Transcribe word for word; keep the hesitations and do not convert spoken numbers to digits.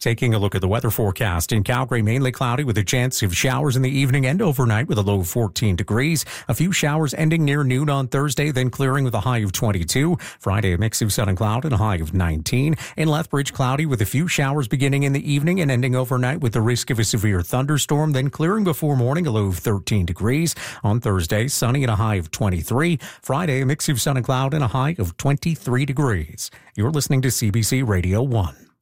Taking a look at the weather forecast in Calgary, mainly cloudy with a chance of showers in the evening and overnight with a low of fourteen degrees. A few showers ending near noon on Thursday, then clearing with a high of twenty-two. Friday, a mix of sun and cloud and a high of nineteen. In Lethbridge, cloudy with a few showers beginning in the evening and ending overnight with the risk of a severe thunderstorm, then clearing before morning, a low of thirteen degrees. On Thursday, sunny and a high of twenty-three. Friday, a mix of sun and cloud and a high of twenty-three degrees. You're listening to C B C Radio one.